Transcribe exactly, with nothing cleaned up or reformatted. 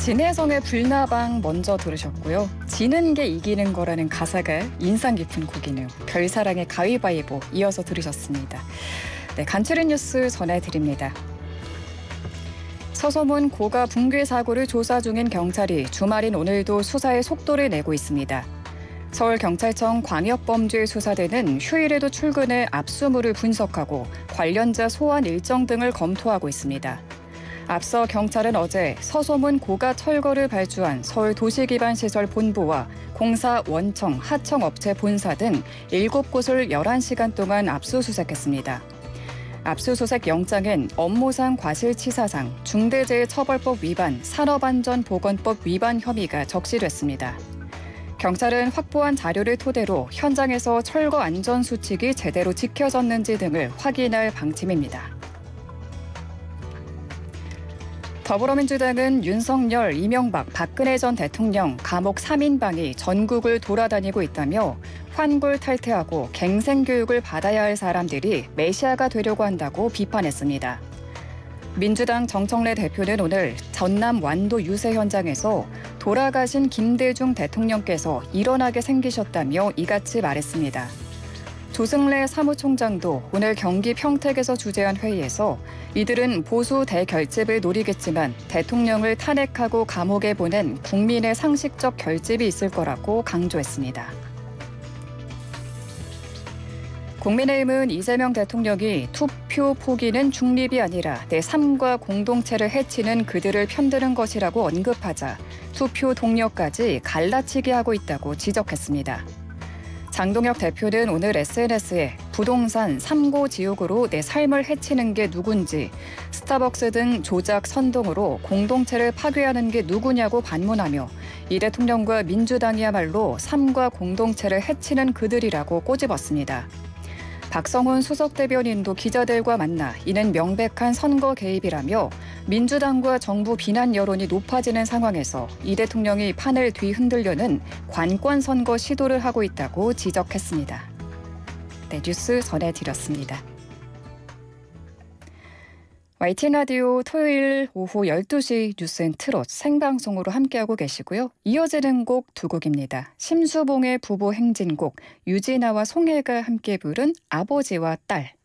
진혜성의 불나방 먼저 들으셨고요. 지는 게 이기는 거라는 가사가 인상 깊은 곡이네요. 별사랑의 가위바위보 이어서 들으셨습니다. 네, 간추린 뉴스 전해드립니다. 서소문 고가 붕괴 사고를 조사 중인 경찰이 주말인 오늘도 수사에 속도를 내고 있습니다. 서울경찰청 광역범죄수사대는 휴일에도 출근해 압수물을 분석하고 관련자 소환 일정 등을 검토하고 있습니다. 앞서 경찰은 어제 서소문 고가 철거를 발주한 서울도시기반시설본부와 공사 원청, 하청업체 본사 등 일곱 곳을 열한 시간 동안 압수수색했습니다. 압수수색 영장엔 업무상 과실치사상, 중대재해처벌법 위반, 산업안전보건법 위반 혐의가 적시됐습니다. 경찰은 확보한 자료를 토대로 현장에서 철거 안전수칙이 제대로 지켜졌는지 등을 확인할 방침입니다. 더불어민주당은 윤석열, 이명박, 박근혜 전 대통령 감옥 삼 인방이 전국을 돌아다니고 있다며 환골 탈퇴하고 갱생교육을 받아야 할 사람들이 메시아가 되려고 한다고 비판했습니다. 민주당 정청래 대표는 오늘 전남 완도 유세 현장에서 돌아가신 김대중 대통령께서 일어나게 생기셨다며 이같이 말했습니다. 조승래 사무총장도 오늘 경기 평택에서 주재한 회의에서 이들은 보수 대결집을 노리겠지만 대통령을 탄핵하고 감옥에 보낸 국민의 상식적 결집이 있을 거라고 강조했습니다. 국민의힘은 이재명 대통령이 투표 포기는 중립이 아니라 내 삶과 공동체를 해치는 그들을 편드는 것이라고 언급하자 투표 동료까지 갈라치게 하고 있다고 지적했습니다. 장동혁 대표는 오늘 에스엔에스에 부동산 삼고 지옥으로 내 삶을 해치는 게 누군지, 스타벅스 등 조작 선동으로 공동체를 파괴하는 게 누구냐고 반문하며 이 대통령과 민주당이야말로 삶과 공동체를 해치는 그들이라고 꼬집었습니다. 박성훈 수석 대변인도 기자들과 만나 이는 명백한 선거 개입이라며 민주당과 정부 비난 여론이 높아지는 상황에서 이 대통령이 판을 뒤흔들려는 관권 선거 시도를 하고 있다고 지적했습니다. 네, 뉴스 전해드렸습니다. 와이티엔 라디오 토요일 오후 열두 시 뉴스앤 트롯 생방송으로 함께하고 계시고요. 이어지는 곡 두 곡입니다. 심수봉의 부부 행진곡, 유진아와 송혜가 함께 부른 아버지와 딸.